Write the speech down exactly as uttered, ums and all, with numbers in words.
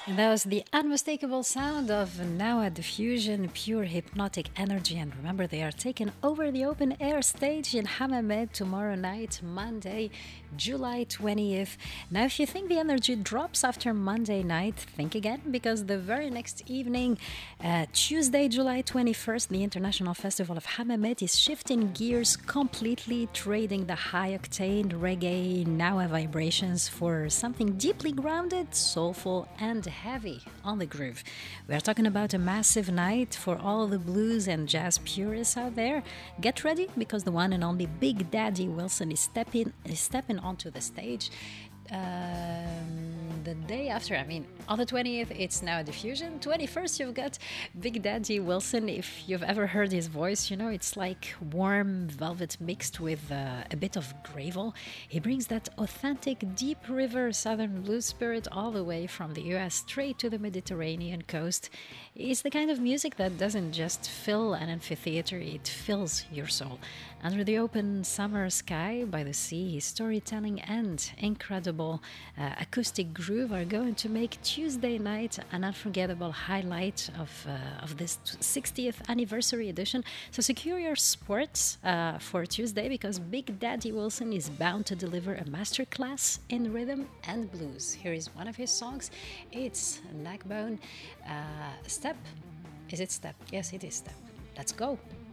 That was the unmistakable sound of Nawa Diffusion, pure hypnotic energy. And remember, they are taking over the open air stage in Hammamet tomorrow night, Monday, July twentieth. Now, if you think the energy drops after Monday night, think again, because the very next evening, uh, Tuesday, July twenty-first, the International Festival of Hammamet is shifting gears completely, trading the high octane reggae Nawa vibrations for something deeply grounded, soulful, and heavy on the groove. We are talking about a massive night for all the blues and jazz purists out there. Get ready, because the one and only Big Daddy Wilson is stepping is stepping onto the stage. Um, the day after, I mean, on the twentieth, it's Now a Diffusion. twenty-first, you've got Big Daddy Wilson. If you've ever heard his voice, you know, it's like warm velvet mixed with uh, a bit of gravel. He brings that authentic deep river southern blues spirit all the way from the U S straight to the Mediterranean coast. It's the kind of music that doesn't just fill an amphitheater, it fills your soul. Under the open summer sky by the sea, his storytelling and incredible uh, acoustic groove are going to make Tuesday night an unforgettable highlight of, uh, of this sixtieth anniversary edition. So secure your sports uh, for Tuesday, because Big Daddy Wilson is bound to deliver a masterclass in rhythm and blues. Here is one of his songs. It's Neckbone. Uh, step. Is it Step? Yes, it is Step. Let's go.